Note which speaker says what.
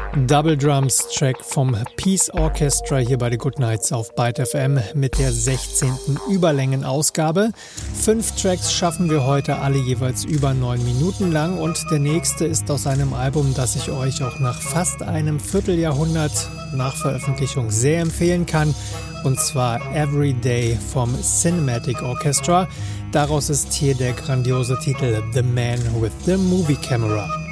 Speaker 1: Double Drums Track vom Peace Orchestra hier bei The Good Nights auf Byte FM mit der 16. Überlängenausgabe. 5 Tracks schaffen wir heute alle jeweils über 9 Minuten lang und der nächste ist aus einem Album, das ich euch auch nach fast einem Vierteljahrhundert nach Veröffentlichung sehr empfehlen kann, und zwar Every Day vom Cinematic Orchestra. Daraus ist hier der grandiose Titel The Man with the Movie Camera.